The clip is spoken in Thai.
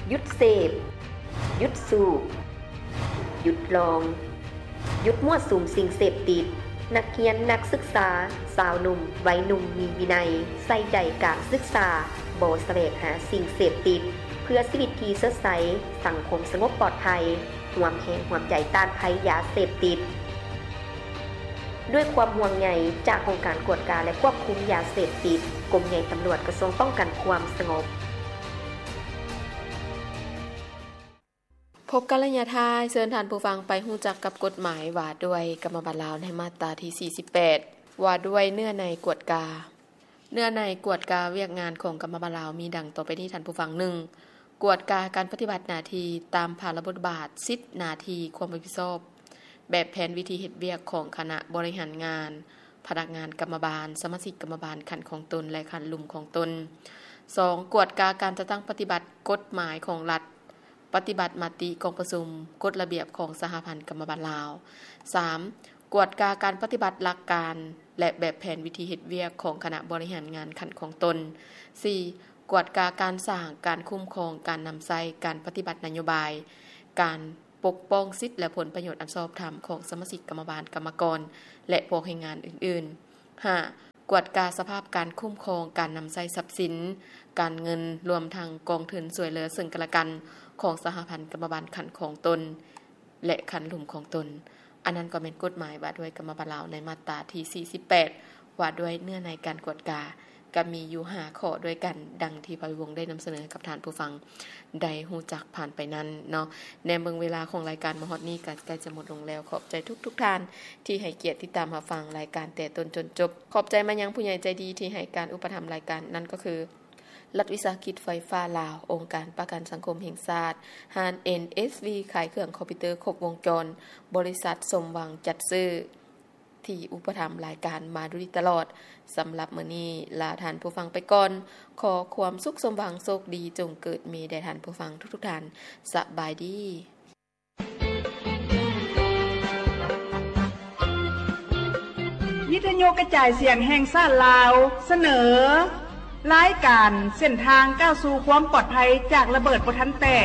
หยุดเสพหยุดสูบหยุดลองหยุดมั่วสุมสิ่งเสพติดนักเรียนนักศึกษาสาวหนุ่มวัยหนุ่มมีวินัยใส่ใจการศึกษาบ่แสวงหาสิ่งเสพติดเพื่อชีวิตที่สดใสสังคมสงบปลอดภัยร่วมแรงร่วมใจต้านภัยยาเสพติดด้วยความห่วงใยจากองค์การกวดการและควบคุมยาเสพติดกรมใหญ่ตำรวจกระทรวงป้องกันความสงบพบกันระยะท้ายเชิญท่านผู้ฟังไปรู้จักกับกฎหมายว่าด้วยกรรมบัตรลาวในมาตราที่48ว่าด้วยเนื้อในกวดกาเนื้อในกวดกาเวียกงานของกรรมบัตรลาวมีดังต่อไปนี้ท่านผู้ฟัง1กวดกาการปฏิบัติหน้าที่ตามภาระบทบาทสิทธิหน้าที่ความรับผิดชอบแบบแผนวิธีเฮ็ดเวียกของคณะบริหารงานพนักงานกรรมบาลสมาชิกกรรมบาลขันของตนและขันลุ่มของตน2กวดกาการจัดตั้งปฏิบัติกฎหมายของรัฐปฏิบัติมติกองประชุมกฎระเบียบของสหพันธ์กรรมบาลลาว 3. กวดกาการปฏิบัติหลักการและแบบแผนวิธีเฮ็ดเวียกของคณะบริหารงานขันของตน 4. กวดกาการสร้างการคุ้มครองการนำใช้การปฏิบัตินโยบายการปกป้องสิทธิและผลประโยชน์อันชอบธรรมของสมาชิกกรรมบาลกรรมกรและผู้ให้งานอื่นๆ 5. กวดกาสภาพการคุ้มครองการนำใช้ทรัพย์สินการเงินรวมทั้งกองทุนช่วยเหลือซึ่งกันและกันของสหพันธ์กรรมบาลขันของตนและขันหลุมของตนอันนั้นก็เป็นกฎหมายว่าด้วยกรรมบาลลาวในมาตราที่48ว่าด้วยเนื้อในการกวดกาก็มีอยู่5ข้อด้วยกันดังที่พระวงศ์ได้นำเสนอกับท่านผู้ฟังได้ฮู้จักผ่านไปนั้นเนาะในเบิ่งเวลาของรายการมาฮอดนี้ก็ใกล้จะหมดลงแล้วขอบใจทุกท่านที่ให้เกียรติติดตามรับฟังรายการแต่ต้นจนจบขอบใจมายังผู้ใหญ่ใจดีที่ให้การอุปถัมภ์รายการนั่นก็คือรัฐวิสาหกิจไฟฟ้าลาวองค์การประกันสังคมแห่งชาติฮาน NSV ขายเครื่องคอมพิวเตอร์ครบวงจรบริษัทสมหวังจัดซื้อที่อุปถัมภ์รายการมาโดยตลอดสำหรับมื้อนี้ลาท่านผู้ฟังไปก่อนขอความสุขสมหวังโชคดีจงเกิดมีแด่ท่านผู้ฟังทุกท่านสบายดีวิทยุกระจายเสียงแห่งชาติลาวเสนอรายการเส้นทางก้าวสู่ความปลอดภัยจากระเบิดบ่ทันแตก